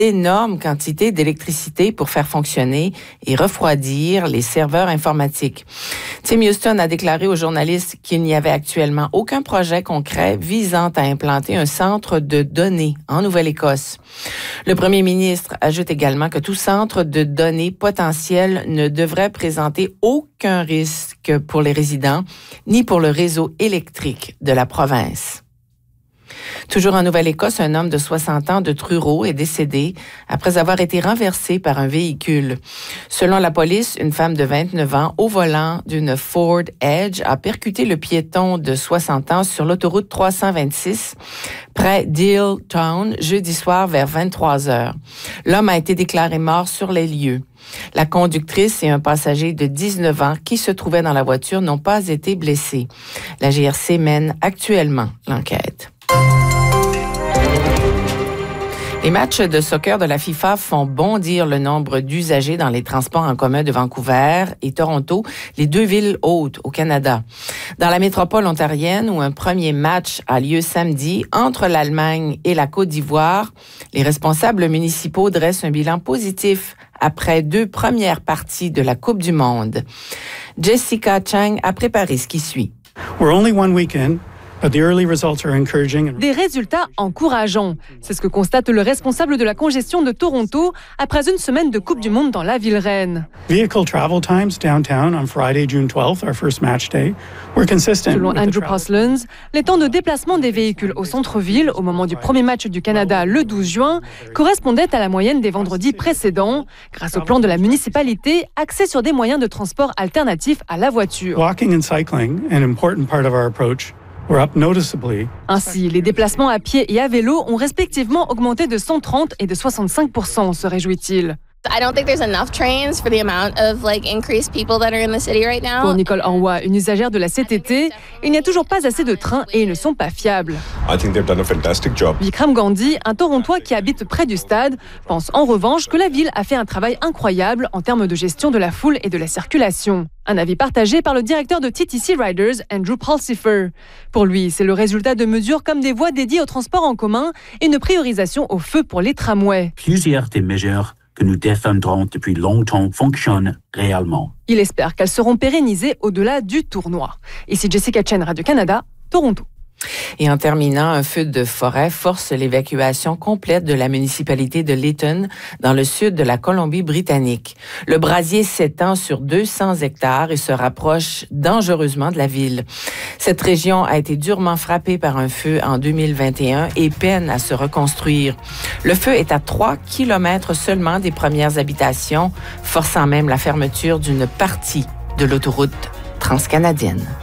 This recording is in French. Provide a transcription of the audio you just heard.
d'énormes quantités d'électricité pour faire fonctionner et refroidir les serveurs informatiques. Tim Houston a déclaré aux journalistes qu'il n'y avait actuellement aucun projet concret visant à implanter un centre de données en Nouvelle-Écosse. Le premier ministre ajoute également que tout centre de données potentiel ne devrait présenter aucun risque pour les résidents ni pour le réseau électrique de la province. Toujours en Nouvelle-Écosse, un homme de 60 ans de Truro est décédé après avoir été renversé par un véhicule. Selon la police, une femme de 29 ans au volant d'une Ford Edge a percuté le piéton de 60 ans sur l'autoroute 326 près d'Hill Town jeudi soir vers 23 heures. L'homme a été déclaré mort sur les lieux. La conductrice et un passager de 19 ans qui se trouvaient dans la voiture n'ont pas été blessés. La GRC mène actuellement l'enquête. Les matchs de soccer de la FIFA font bondir le nombre d'usagers dans les transports en commun de Vancouver et Toronto, les deux villes hôtes au Canada. Dans la métropole ontarienne, où un premier match a lieu samedi entre l'Allemagne et la Côte d'Ivoire, les responsables municipaux dressent un bilan positif après 2 premières parties de la Coupe du Monde. Jessica Chang a préparé ce qui suit. We're only 1 week in. Des résultats encourageants. C'est ce que constate le responsable de la congestion de Toronto après une semaine de Coupe du Monde dans la ville reine. Selon Andrew Postlins, les temps de déplacement des véhicules au centre-ville au moment du premier match du Canada le 12 juin correspondaient à la moyenne des vendredis précédents grâce au plan de la municipalité axé sur des moyens de transport alternatifs à la voiture. Walking and cycling, an important part of our approach. Ainsi, les déplacements à pied et à vélo ont respectivement augmenté de 130 et de 65%, se réjouit-il. Pour Nicole Anwa, une usagère de la CTT, il n'y a toujours pas assez de trains et ils ne sont pas fiables. Vikram Gandhi, un Torontois qui habite près du stade, pense en revanche que la ville a fait un travail incroyable en termes de gestion de la foule et de la circulation. Un avis partagé par le directeur de TTC Riders, Andrew Pulsifer. Pour lui, c'est le résultat de mesures comme des voies dédiées au transport en commun et une priorisation au feu pour les tramways. Plusieurs des mesures que nous défendrons depuis longtemps fonctionnent réellement. Il espère qu'elles seront pérennisées au-delà du tournoi. Ici Jessica Chen, Radio-Canada, Toronto. Et en terminant, un feu de forêt force l'évacuation complète de la municipalité de Lytton, dans le sud de la Colombie-Britannique. Le brasier s'étend sur 200 hectares et se rapproche dangereusement de la ville. Cette région a été durement frappée par un feu en 2021 et peine à se reconstruire. Le feu est à 3 kilomètres seulement des premières habitations, forçant même la fermeture d'une partie de l'autoroute transcanadienne.